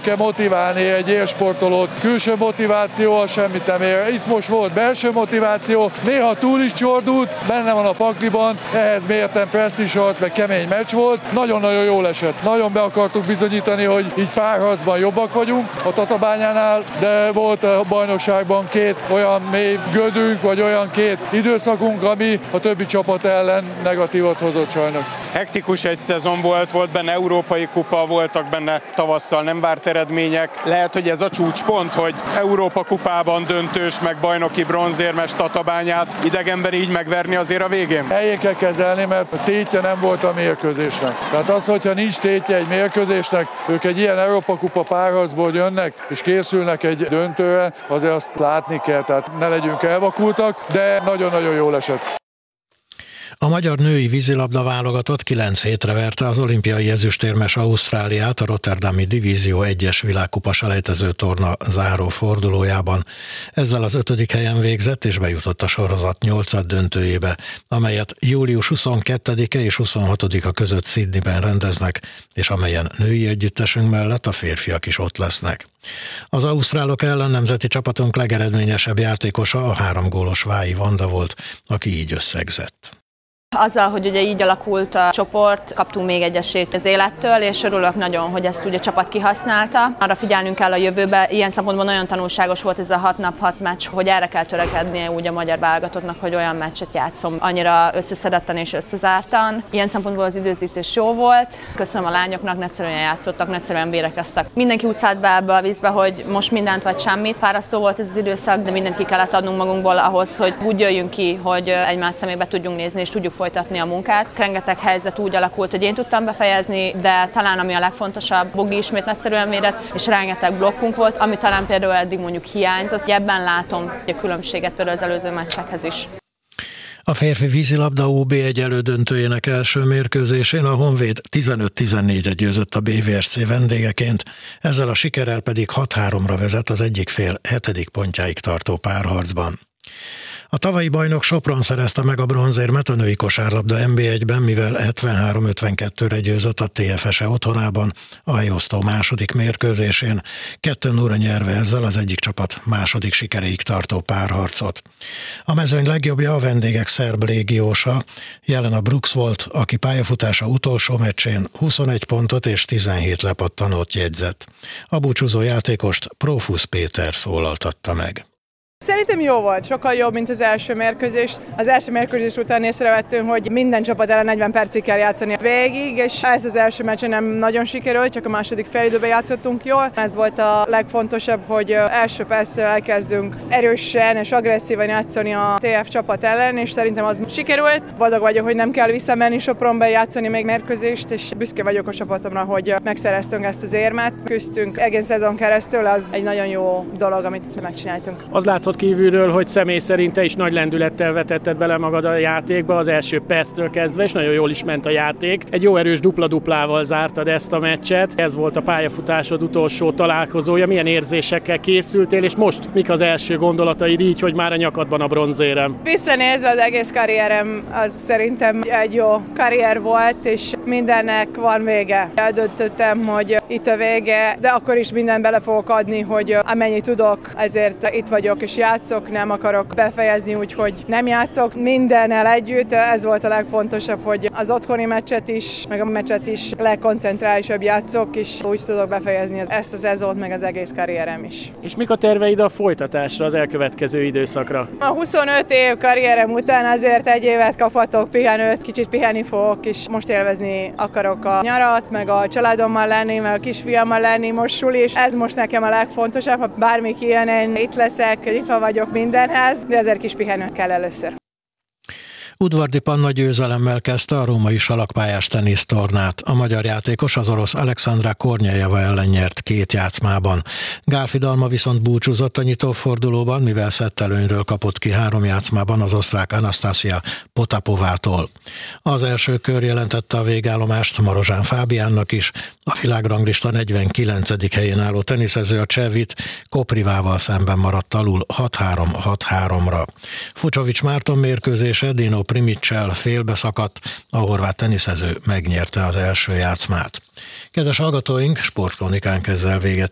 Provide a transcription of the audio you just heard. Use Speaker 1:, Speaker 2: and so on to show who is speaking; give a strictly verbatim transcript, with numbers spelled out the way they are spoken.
Speaker 1: kell motiválni egy élsportolót. Külső motiváció az semmit nem ér. Itt most volt belső motiváció, néha túl is csordult, benne van a pakliban, ehhez mérten presztízsolt, meg kemény meccs volt. Nagyon-nagyon jól esett. Nagyon be akartuk bizonyítani, hogy így párharcban jobbak vagyunk a Tatabányánál, de volt a bajnokságban két olyan mély gödünk, vagy olyan két időszakunk, ami a többi csapat ellen negatívot hozott sajnos.
Speaker 2: Hektikus egy szezon volt, volt benne Európai Kupa, voltak benne tavasszal nem várt eredmények. Lehet, hogy ez a csúcspont, hogy Európa Kupában döntős, meg bajnoki bronzérmes Tatabányát idegenben így megverni azért a végén?
Speaker 1: Helyén kell kezelni, mert a tétje nem volt a mérkőzésnek. Tehát az, hogyha nincs tétje egy mérkőzésnek, ők egy ilyen Európa Kupa párharcból jönnek, és készülnek egy döntőre, azért azt látni kell, tehát ne legyünk elvakultak, de nagyon-nagyon jól esett.
Speaker 3: A magyar női vízilabda válogatott kilenc hétre verte az olimpiai ezüstérmes Ausztráliát a rotterdami Divízió egyes világkupa selejtező torna záró fordulójában. Ezzel az ötödik helyen végzett és bejutott a sorozat nyolcad döntőjébe, amelyet július huszonkettedike és huszonhatodika között Sydneyben rendeznek, és amelyen női együttesünk mellett a férfiak is ott lesznek. Az ausztrálok ellen nemzeti csapatunk legeredményesebb játékosa a három gólos Vályi Vanda volt, aki így összegzett.
Speaker 4: Azzal, hogy ugye így alakult a csoport, kaptunk még egy esélyt az élettől, és örülök nagyon, hogy ezt ugye a csapat kihasználta. Arra figyelnünk kell a jövőbe, ilyen szempontból nagyon tanulságos volt ez a hat nap, hat meccs, hogy erre kell törekednie úgy a magyar válogatottnak, hogy olyan meccset játszom annyira összeszedetten és összezártan. Ilyen szempontból az időzítés jó volt. Köszönöm a lányoknak, nagyszerűen játszottak, nagyszerűen vérekeztek. Mindenki úgy szállt be ebbe a vízbe, hogy most mindent vagy semmit. Fárasztó volt ez az időszak, de mindent ki kellett adnunk magunkból ahhoz, hogy úgy jöjjünk ki, hogy egymás szemébe tudjunk nézni és tudjuk folytatni a munkát. Rengeteg helyzet úgy alakult, hogy én tudtam befejezni, de talán ami a legfontosabb, Bogi ismét nagyszerűen mérett, és rengeteg blokkunk volt, ami talán például eddig mondjuk hiányzott. Ebben látom a különbséget például az előző meccsekhez is.
Speaker 3: A férfi vízilabda ó bé egy elődöntőjének első mérkőzésén a Honvéd tizenöt tizennégyre győzött a bé vé es cé vendégeként, ezzel a sikerrel pedig hat háromra vezet az egyik fél hetedik pontjáig tartó párharcban. A tavalyi bajnok Sopron szerezte meg a bronzérmet a női kosárlabda en bé egyben, mivel hetvenhárom ötvenkettőre győzött a té ef es-e otthonában a helyosztó második mérkőzésén, kettő nulla nyerve ezzel az egyik csapat második sikeréig tartó párharcot. A mezőny legjobbja a vendégek szerb légiósa, Jelena Brooks volt, aki pályafutása utolsó meccsén huszonegy pontot és tizenhét lepattanót jegyzett. A búcsúzó játékost Prófusz Péter szólaltatta meg.
Speaker 5: Szerintem jó volt, sokkal jobb, mint az első mérkőzés. Az első mérkőzés után észrevettünk, hogy minden csapat ellen negyven percig kell játszani végig, és ez az első meccsen nem nagyon sikerült, csak a második félidőben játszottunk jól. Ez volt a legfontosabb, hogy első perctől elkezdünk erősen és agresszívan játszani a té ef csapat ellen, és szerintem az sikerült. Boldog vagyok, hogy nem kell visszamenni Sopronba játszani még mérkőzést, és büszke vagyok a csapatomra, hogy megszereztünk ezt az érmet. Küzdtünk egész szezon keresztül, az egy nagyon jó dolog, amit megcsináltunk.
Speaker 6: Az látható kívülről, hogy személy szerint te is nagy lendülettel vetetted bele magad a játékba az első perctől kezdve, és nagyon jól is ment a játék. Egy jó erős dupla-duplával zártad ezt a meccset. Ez volt a pályafutásod utolsó találkozója. Milyen érzésekkel készültél, és most mik az első gondolataid így, hogy már a nyakadban a bronzérem?
Speaker 5: Visszanézve az egész karrierem, az szerintem egy jó karrier volt, és mindennek van vége. Eldöntöttem, hogy itt a vége, de akkor is mindent bele fogok adni, hogy amennyit tudok, ezért itt vagyok és játszok, nem akarok befejezni úgy, hogy nem játszok. Mindennel együtt ez volt a legfontosabb, hogy az otthoni meccset is, meg a meccset is legkoncentrálisabb játszok, és úgy tudok befejezni ezt a szezont, meg az egész karrierem is.
Speaker 6: És mik a terveid a folytatásra, az elkövetkező időszakra?
Speaker 5: A huszonöt év karrierem után azért egy évet kaphatok pihenőt, kicsit pihenni fogok, és most élvezni akarok a nyarat, meg a családommal lenni, meg a kisfiammal lenni, most suli, és ez most nekem a legfontosabb, ha bármik ilyen, én itt leszek, itt vagyok mindenhez, de ezért kis pihenő kell először.
Speaker 3: Udvardi Panna győzelemmel kezdte a római salakpályás tenisztornát. A magyar játékos az orosz Alexandra Kornyejeva ellen nyert két játszmában. Gálfi Dalma viszont búcsúzott a nyitófordulóban, mivel szettelőnyről kapott ki három játszmában az osztrák Anastasia Potapovától. Az első kör jelentette a végállomást Marozsán Fábiánnak is. A világranglista negyvenkilencedik helyén álló teniszező a Csevit Koprivával szemben maradt alul hat három hat háromra. Fucsovics Márton mérkőzése Dino Primiccel félbeszakadt, a horvát teniszező megnyerte az első játszmát. Kedves hallgatóink, sportkronikánk ezzel véget